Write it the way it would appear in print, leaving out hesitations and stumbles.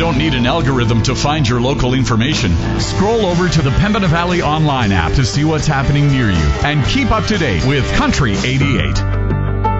don't need an algorithm to find your local information. Scroll over to the Pembina Valley online app to see what's happening near you and keep up to date with Country 88.